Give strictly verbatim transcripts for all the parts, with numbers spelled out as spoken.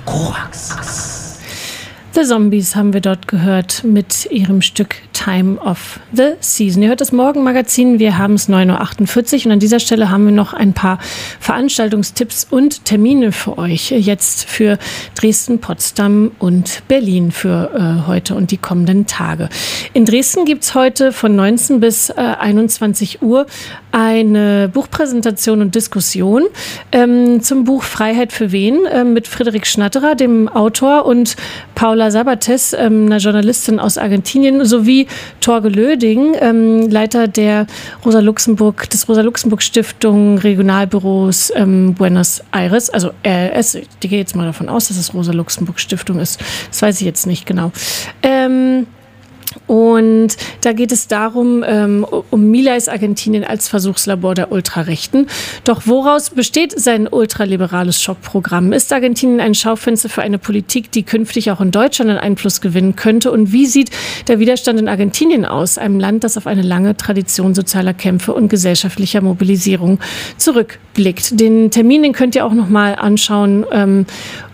Korax. The Zombies haben wir dort gehört mit ihrem Stück Time of the Season. Ihr hört das Morgenmagazin, wir haben es neun Uhr achtundvierzig und an dieser Stelle haben wir noch ein paar Veranstaltungstipps und Termine für euch. Jetzt für Dresden, Potsdam und Berlin für äh, heute und die kommenden Tage. In Dresden gibt es heute von neunzehn bis äh, einundzwanzig Uhr eine Buchpräsentation und Diskussion ähm, zum Buch Freiheit für wen äh, mit Friedrich Schnatterer, dem Autor, und Paula Sabates, ähm, einer Journalistin aus Argentinien, sowie Torge Löding, ähm, Leiter der Rosa Luxemburg, des Rosa-Luxemburg-Stiftung Regionalbüros ähm, Buenos Aires. Also R L S, ich gehe jetzt mal davon aus, dass es Rosa-Luxemburg-Stiftung ist. Das weiß ich jetzt nicht genau. Ähm, Und da geht es darum, ähm, um Milais Argentinien als Versuchslabor der Ultrarechten. Doch woraus besteht sein ultraliberales Schockprogramm? Ist Argentinien ein Schaufenster für eine Politik, die künftig auch in Deutschland einen Einfluss gewinnen könnte? Und wie sieht der Widerstand in Argentinien aus, einem Land, das auf eine lange Tradition sozialer Kämpfe und gesellschaftlicher Mobilisierung zurückblickt? Den Termin, den könnt ihr auch noch mal anschauen ähm,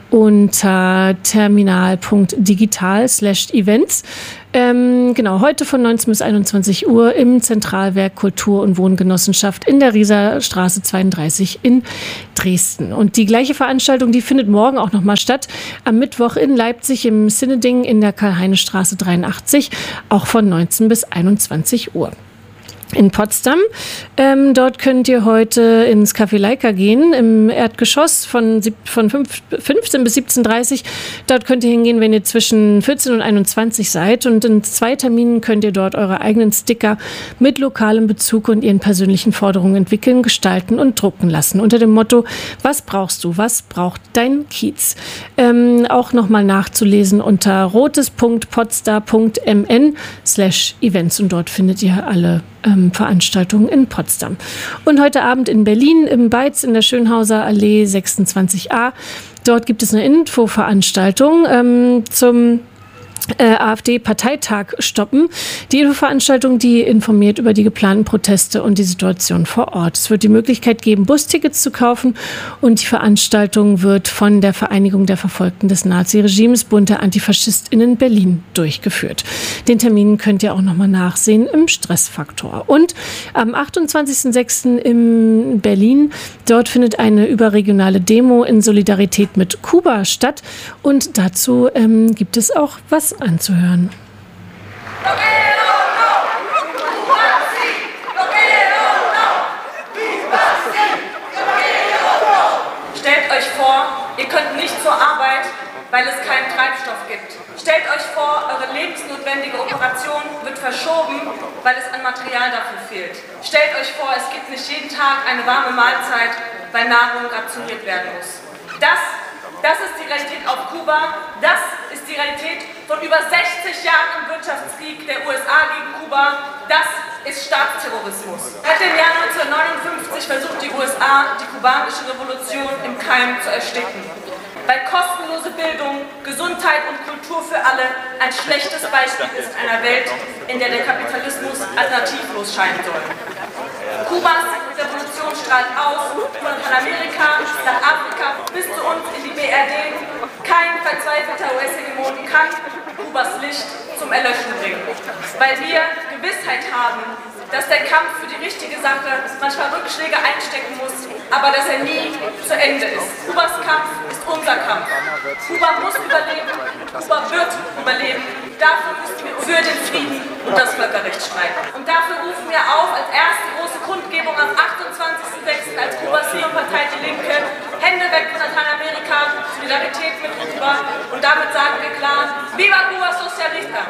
unter terminal.digital slash events. Ähm, genau, heute von neunzehn bis einundzwanzig Uhr im Zentralwerk Kultur- und Wohngenossenschaft in der Rieser Straße zweiunddreißig in Dresden. Und die gleiche Veranstaltung, die findet morgen auch nochmal statt, am Mittwoch in Leipzig im Sineding in der Karl-Heine-Straße dreiundachtzig, auch von neunzehn bis einundzwanzig Uhr. In Potsdam. Ähm, dort könnt ihr heute ins Café Leica gehen, im Erdgeschoss von, von fünfzehn bis siebzehn Uhr dreißig. Dort könnt ihr hingehen, wenn ihr zwischen vierzehn und einundzwanzig seid. Und in zwei Terminen könnt ihr dort eure eigenen Sticker mit lokalem Bezug und ihren persönlichen Forderungen entwickeln, gestalten und drucken lassen. Unter dem Motto, was brauchst du, was braucht dein Kiez? Ähm, auch nochmal nachzulesen unter rotes.potsdam.mn slash events. Und dort findet ihr alle Ähm, Veranstaltungen in Potsdam. Und heute Abend in Berlin im Beitz in der Schönhauser Allee sechsundzwanzig a. Dort gibt es eine Infoveranstaltung ähm, zum Äh, AfD-Parteitag stoppen. Die Infoveranstaltung, die informiert über die geplanten Proteste und die Situation vor Ort. Es wird die Möglichkeit geben, Bustickets zu kaufen, und die Veranstaltung wird von der Vereinigung der Verfolgten des Naziregimes, Bund der AntifaschistInnen Berlin, durchgeführt. Den Termin könnt ihr auch nochmal nachsehen im Stressfaktor. Und am achtundzwanzigsten sechsten in Berlin, dort findet eine überregionale Demo in Solidarität mit Kuba statt, und dazu ähm, gibt es auch was anzuhören. Stellt euch vor, ihr könnt nicht zur Arbeit, weil es keinen Treibstoff gibt. Stellt euch vor, eure lebensnotwendige Operation wird verschoben, weil es an Material dafür fehlt. Stellt euch vor, es gibt nicht jeden Tag eine warme Mahlzeit, weil Nahrung rationiert werden muss. Das, das ist die Realität auf Kuba. Das ist die Realität von über sechzig Jahren Wirtschaftskrieg der U S A gegen Kuba. Das ist Staatsterrorismus. Seit dem Jahr neunzehnhundertneunundfünfzig versucht die U S A, die kubanische Revolution im Keim zu ersticken. Weil kostenlose Bildung, Gesundheit und Kultur für alle ein schlechtes Beispiel ist in einer Welt, in der der Kapitalismus alternativlos scheinen soll. Kubas Revolution strahlt aus, von Lateinamerika nach Afrika bis zu uns in die B R D. Kein verzweifelter U S-Hegemon kann Kubas Licht zum Erlöschen bringen. Weil wir Gewissheit haben, dass der Kampf für die richtige Sache manchmal Rückschläge einstecken muss, aber dass er nie zu Ende ist. Kubas Kampf ist unser Kampf. Kuba muss überleben, Kuba wird überleben. Dafür müssen wir für den Frieden und das Völkerrecht streiten. Und dafür rufen wir auf, als erste große Kundgebung am achtundzwanzigsten sechsten als Kubas Partei Die Linke, Hände weg von Lateinamerika, Solidarität mit Kuba, und damit sagen wir klar, Viva Cuba Socialista!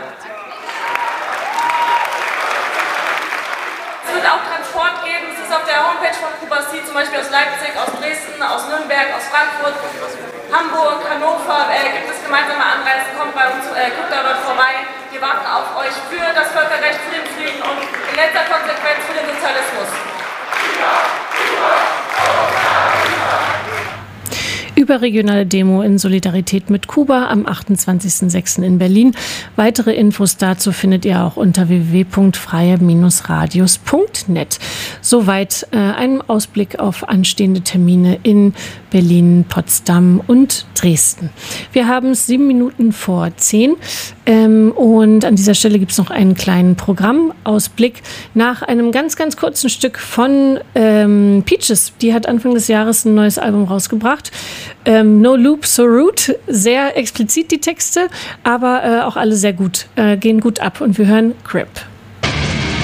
Es wird auch Transport geben, es ist auf der Homepage von Kuba C, zum Beispiel aus Leipzig, aus Dresden, aus Nürnberg, aus Frankfurt, Hamburg, Hannover, äh, gibt es gemeinsame Anreisen, kommt bei uns, äh, guckt da dort vorbei. Wir warten auf euch für das Völkerrecht, für den Frieden und in letzter Konsequenz für den Sozialismus. überregionale Demo in Solidarität mit Kuba am achtundzwanzigsten sechsten in Berlin. Weitere Infos dazu findet ihr auch unter w w w punkt freie radios punkt net. Soweit äh, ein Ausblick auf anstehende Termine in Berlin, Potsdam und Dresden. Wir haben es sieben Minuten vor zehn ähm, und an dieser Stelle gibt es noch einen kleinen Programmausblick nach einem ganz, ganz kurzen Stück von ähm, Peaches. Die hat Anfang des Jahres ein neues Album rausgebracht. Ähm, No Loop, So Rude. Sehr explizit die Texte, aber äh, auch alle sehr gut, äh, gehen gut ab und wir hören Grip.